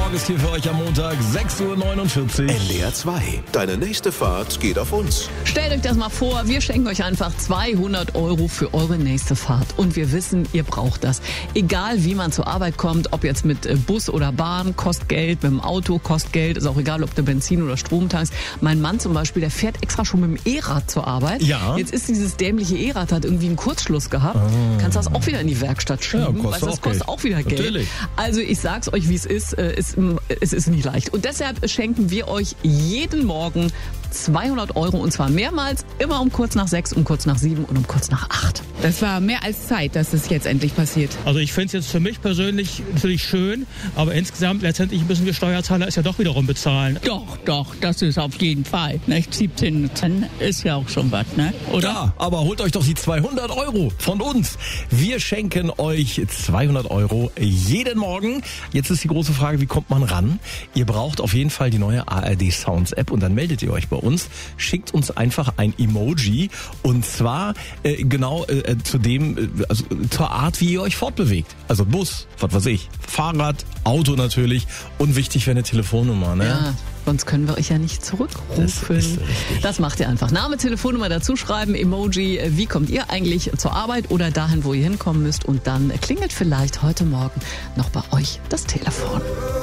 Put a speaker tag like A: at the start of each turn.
A: Talk ist hier für euch am Montag, 6.49 Uhr.
B: NDR 2. Deine nächste Fahrt geht auf uns.
C: Stellt euch das mal vor, wir schenken euch einfach 200 € für eure nächste Fahrt. Und wir wissen, ihr braucht das. Egal wie man zur Arbeit kommt, ob jetzt mit Bus oder Bahn, kostet Geld, mit dem Auto kostet Geld. Ist auch egal, ob du Benzin oder Strom tankst. Mein Mann zum Beispiel, der fährt extra schon mit dem E-Rad zur Arbeit.
A: Ja.
C: Jetzt ist dieses dämliche E-Rad, hat irgendwie einen Kurzschluss gehabt. Kannst das auch wieder in die Werkstatt schieben.
A: Ja, kostet
C: das kostet auch wieder Geld.
A: Natürlich.
C: Also ich sag's euch, wie es ist. Es ist nicht leicht. Und deshalb schenken wir euch jeden Morgen 200 € und zwar mehrmals, immer um kurz nach 6, um kurz nach 7 und um kurz nach 8.
D: Das war mehr als Zeit, dass es jetzt endlich passiert.
E: Also ich finde es jetzt für mich persönlich natürlich schön, aber insgesamt letztendlich müssen wir Steuerzahler es ja doch wiederum bezahlen.
F: Doch, das ist auf jeden Fall. Nicht? 17 Cent ist ja auch schon was, ne? Oder?
A: Ja, aber holt euch doch die 200 € von uns. Wir schenken euch 200 € jeden Morgen. Jetzt ist die große Frage, wie kommt man ran? Ihr braucht auf jeden Fall die neue ARD Sounds App und dann meldet ihr euch bei uns. Schickt uns einfach ein Emoji und zwar zur Art, wie ihr euch fortbewegt. Also Bus, was weiß ich, Fahrrad, Auto natürlich und wichtig wäre eine Telefonnummer, ne?
C: Ja. Sonst können wir euch ja nicht zurückrufen. Das macht ihr einfach. Name, Telefonnummer dazu schreiben, Emoji. Wie kommt ihr eigentlich zur Arbeit oder dahin, wo ihr hinkommen müsst? Und dann klingelt vielleicht heute Morgen noch bei euch das Telefon.